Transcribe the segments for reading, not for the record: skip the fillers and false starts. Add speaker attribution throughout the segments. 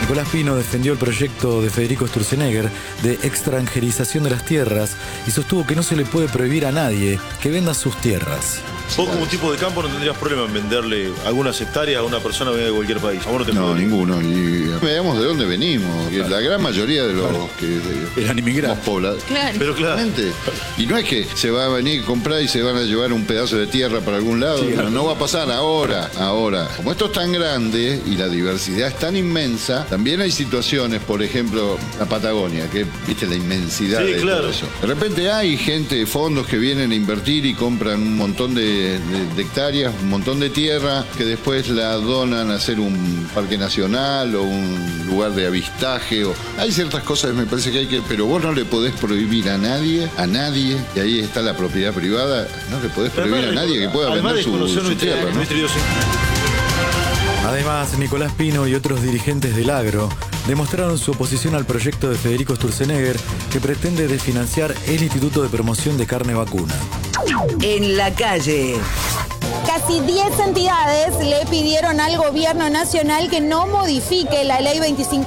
Speaker 1: Nicolás Pino defendió el proyecto de Federico Sturzenegger de extranjerización de las tierras y sostuvo que no se le puede prohibir a nadie que venda sus tierras.
Speaker 2: Vos como tipo de campo no tendrías problema en venderle algunas hectáreas a una persona que venga de cualquier país. ¿A vos no te
Speaker 3: No, ninguno. Y veamos de dónde venimos. Claro. La gran mayoría de los que
Speaker 1: eran inmigrantes.
Speaker 3: Poblados.
Speaker 4: Claro.
Speaker 2: Pero claro.
Speaker 3: Y no es que se va a venir a comprar y se van a llevar un pedazo de tierra para algún lado. Sí, no va a pasar ahora. Como esto es tan grande y la diversidad es tan inmensa, también hay situaciones, por ejemplo, la Patagonia, que viste la inmensidad de todo eso. De repente hay gente, fondos que vienen a invertir y compran un montón de hectáreas, un montón de tierra, que después la donan a hacer un parque nacional o un lugar de avistaje. Hay ciertas cosas que me parece que hay que... Pero vos no le podés prohibir a nadie, y ahí está la propiedad privada, no le podés prohibir a nadie que pueda vender su tierra, ¿no?
Speaker 1: Además, Nicolás Pino y otros dirigentes del agro demostraron su oposición al proyecto de Federico Sturzenegger que pretende desfinanciar el Instituto de Promoción de Carne Vacuna.
Speaker 5: En la calle.
Speaker 4: Casi 10 entidades le pidieron al gobierno nacional que no modifique la ley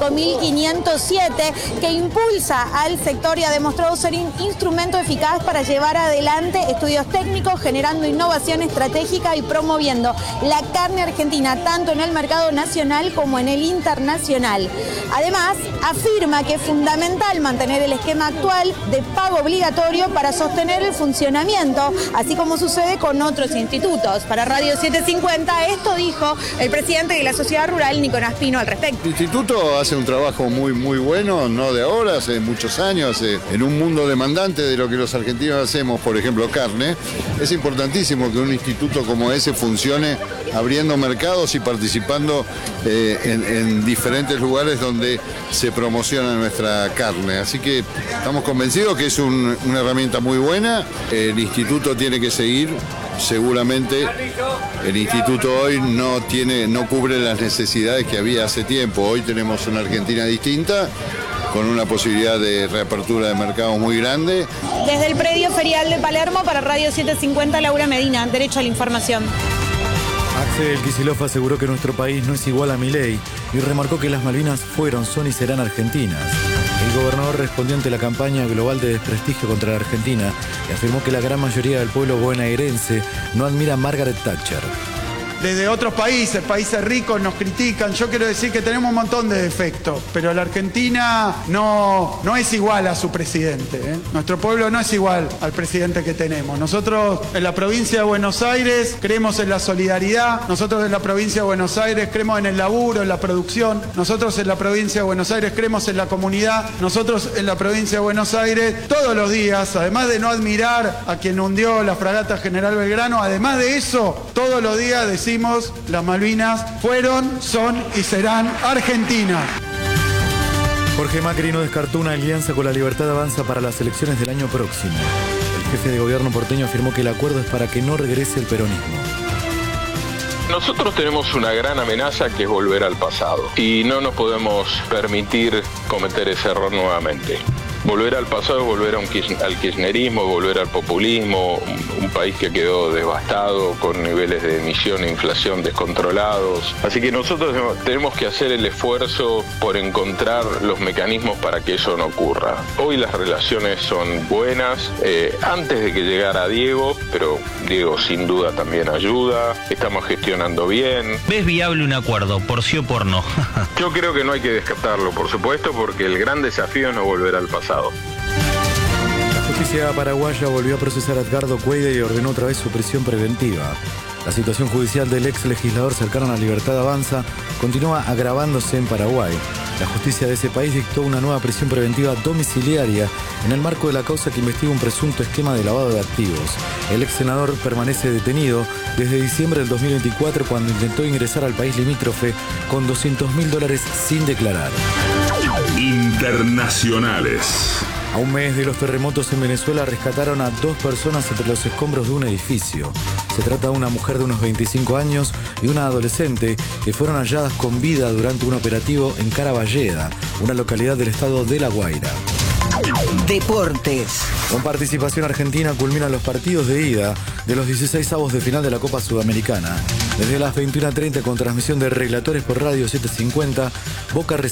Speaker 4: 25.507 que impulsa al sector y ha demostrado ser un instrumento eficaz para llevar adelante estudios técnicos, generando innovación estratégica y promoviendo la carne argentina tanto en el mercado nacional como en el internacional. Además, afirma que es fundamental mantener el esquema actual de pago obligatorio para sostener el funcionamiento, así como sucede con otros institutos. Para Radio 750, esto dijo el presidente de la Sociedad Rural, Nicolás Pino, al respecto.
Speaker 3: El instituto hace un trabajo muy bueno, no de ahora, hace muchos años, en un mundo demandante de lo que los argentinos hacemos, por ejemplo, carne. Es importantísimo que un instituto como ese funcione abriendo mercados y participando en diferentes lugares donde se promociona nuestra carne. Así que estamos convencidos que es una herramienta muy buena. El instituto tiene que seguir. Seguramente el instituto hoy no cubre las necesidades que había hace tiempo. Hoy tenemos una Argentina distinta, con una posibilidad de reapertura de mercado muy grande.
Speaker 4: Desde el predio ferial de Palermo, para Radio 750, Laura Medina, Derecho a la Información.
Speaker 1: Axel Kicillof aseguró que nuestro país no es igual a Milei y remarcó que las Malvinas fueron, son y serán argentinas. El gobernador respondió ante la campaña global de desprestigio contra la Argentina y afirmó que la gran mayoría del pueblo bonaerense no admira a Margaret Thatcher.
Speaker 6: Desde otros países ricos nos critican. Yo quiero decir que tenemos un montón de defectos, pero la Argentina no es igual a su presidente, ¿eh? Nuestro pueblo no es igual al presidente que tenemos. Nosotros en la provincia de Buenos Aires creemos en la solidaridad. Nosotros en la provincia de Buenos Aires creemos en el laburo, en la producción. Nosotros en la provincia de Buenos Aires creemos en la comunidad. Nosotros en la provincia de Buenos Aires todos los días, además de no admirar a quien hundió la fragata General Belgrano, además de eso, todos los días decimos: las Malvinas fueron, son y serán argentinas.
Speaker 1: Jorge Macri no descartó una alianza con La Libertad Avanza para las elecciones del año próximo. El jefe de gobierno porteño afirmó que el acuerdo es para que no regrese el peronismo.
Speaker 7: Nosotros tenemos una gran amenaza que es volver al pasado y no nos podemos permitir cometer ese error nuevamente. Volver al pasado es volver al kirchnerismo, volver al populismo, un país que quedó devastado con niveles de emisión e inflación descontrolados. Así que nosotros tenemos que hacer el esfuerzo por encontrar los mecanismos para que eso no ocurra. Hoy las relaciones son buenas, antes de que llegara Diego, pero Diego sin duda también ayuda, estamos gestionando bien.
Speaker 8: ¿Ves viable un acuerdo, por sí o por no?
Speaker 7: Yo creo que no hay que descartarlo, por supuesto, porque el gran desafío es no volver al pasado.
Speaker 1: La justicia paraguaya volvió a procesar a Edgardo Cuede y ordenó otra vez su prisión preventiva. La situación judicial del ex legislador cercano a La Libertad Avanza continúa agravándose en Paraguay. La justicia de ese país dictó una nueva prisión preventiva domiciliaria en el marco de la causa que investiga un presunto esquema de lavado de activos. El ex senador permanece detenido desde diciembre del 2024 cuando intentó ingresar al país limítrofe con $200.000 sin declarar.
Speaker 9: Internacionales.
Speaker 1: A un mes de los terremotos en Venezuela rescataron a 2 personas entre los escombros de un edificio. Se trata de una mujer de unos 25 años y una adolescente que fueron halladas con vida durante un operativo en Caraballeda, una localidad del estado de La Guaira.
Speaker 5: Deportes.
Speaker 1: Con participación argentina culminan los partidos de ida de los 16avos de final de la Copa Sudamericana. Desde las 21:30 con transmisión de Relatores por Radio 750, Boca